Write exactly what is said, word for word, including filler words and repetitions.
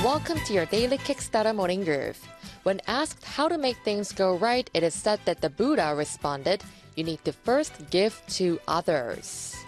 Welcome to your daily Kickstarter morning groove. When asked how to make things go right, it is said that the Buddha responded, "You need to first give to others."